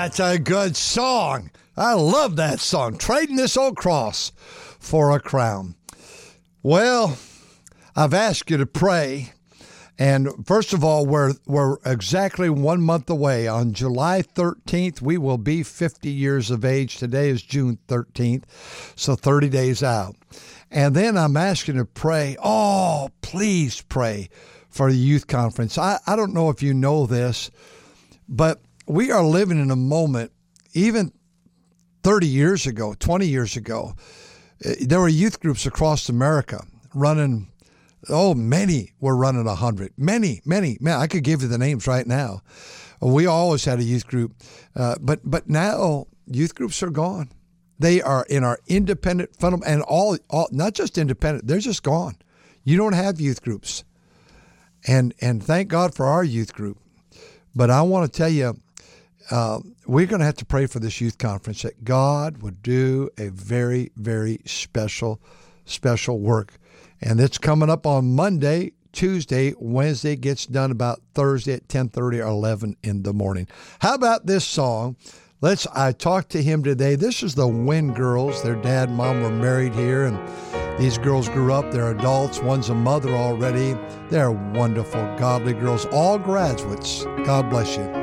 That's a good song. I love that song. Trading this old cross for a crown. Well, I've asked you to pray. And first of all, we're exactly 1 month away. On July 13th, we will be 50 years of age. Today is June 13th, so 30 days out. And then I'm asking to pray. Oh, please pray for the youth conference. I don't know if you know this, but we are living in a moment, even 30 years ago, 20 years ago, there were youth groups across America running. Oh, many were running 100. Many. Man, I could give you the names right now. We always had a youth group, but now youth groups are gone. They are in our independent and all not just independent. They're just gone. You don't have youth groups, and thank God for our youth group. But I want to tell you, we're going to have to pray for this youth conference that God would do a very, very special work. And it's coming up on Monday, Tuesday, Wednesday. Gets done about Thursday at 10:30 or 11 in the morning. How about this song? I talked to him today. This is the Wynn girls. Their dad and mom were married here, and these girls grew up. They're adults. One's a mother already. They're wonderful, godly girls, all graduates. God bless you.